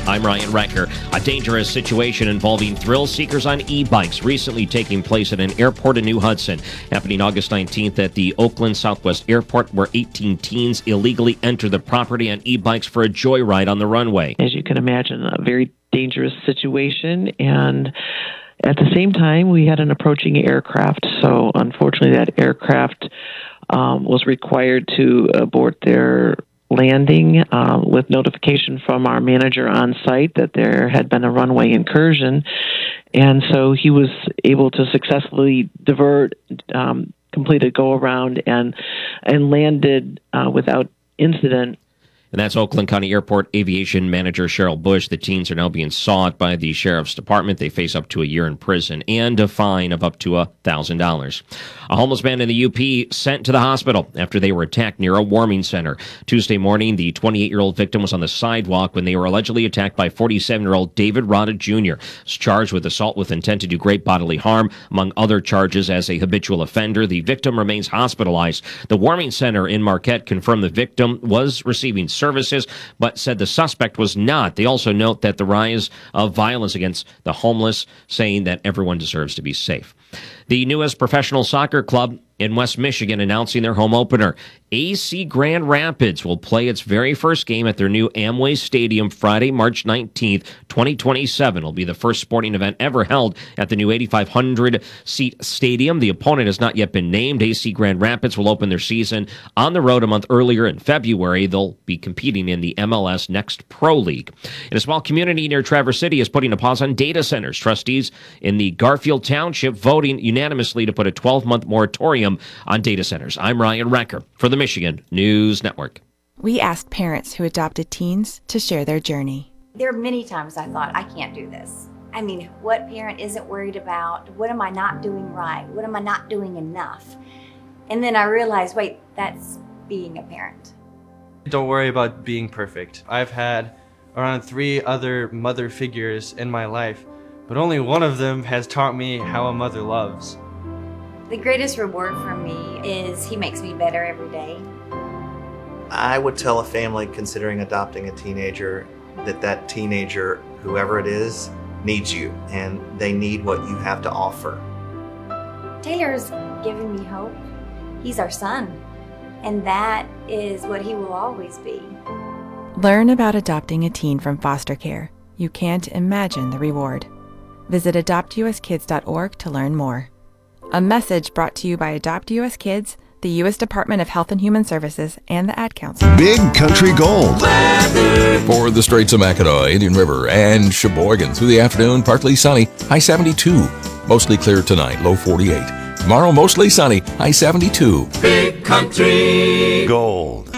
I'm Ryan Recker. A dangerous situation involving thrill seekers on e-bikes recently taking place at an airport in New Hudson, happening August 19th at the Oakland Southwest Airport, where 18 teens illegally entered the property on e-bikes for a joyride on the runway. As you can imagine, a very dangerous situation, and at the same time, we had an approaching aircraft. So unfortunately, that aircraft was required to abort their landing with notification from our manager on site that there had been a runway incursion. And so he was able to successfully divert, complete a go-around, and landed without incident. And that's Oakland County Airport Aviation Manager Cheryl Bush. The teens are now being sought by the Sheriff's Department. They face up to a year in prison and a fine of up to $1,000. A homeless man in the UP sent to the hospital after they were attacked near a warming center. Tuesday morning, the 28-year-old victim was on the sidewalk when they were allegedly attacked by 47-year-old David Rada Jr. He's charged with assault with intent to do great bodily harm, among other charges as a habitual offender. The victim remains hospitalized. The warming center in Marquette confirmed the victim was receiving services, but said the suspect was not. They also note that the rise of violence against the homeless, saying that everyone deserves to be safe. The newest professional soccer club in West Michigan announcing their home opener. AC Grand Rapids will play its very first game at their new Amway Stadium Friday, March 19th, 2027. It'll be the first sporting event ever held at the new 8,500-seat stadium. The opponent has not yet been named. AC Grand Rapids will open their season on the road a month earlier in February. They'll be competing in the MLS Next Pro League. In a small community near Traverse City is putting a pause on data centers. Trustees in the Garfield Township voting unanimously to put a 12-month moratorium on data centers. I'm Ryan Recker for the Michigan News Network. We asked parents who adopted teens to share their journey. There are many times I thought, I can't do this. I mean, what parent isn't worried about? What am I not doing right? What am I not doing enough? And then I realized, wait, that's being a parent. Don't worry about being perfect. I've had around 3 other mother figures in my life, but only one of them has taught me how a mother loves. The greatest reward for me is he makes me better every day. I would tell a family considering adopting a teenager that teenager, whoever it is, needs you, and they need what you have to offer. Taylor's given me hope. He's our son, and that is what he will always be. Learn about adopting a teen from foster care. You can't imagine the reward. Visit adoptuskids.org to learn more. A message brought to you by Adopt US Kids, the U.S. Department of Health and Human Services, and the Ad Council. Big Country Gold. For the Straits of Mackinac, Indian River, and Sheboygan. Through the afternoon, partly sunny, high 72. Mostly clear tonight, low 48. Tomorrow, mostly sunny, high 72. Big Country Gold.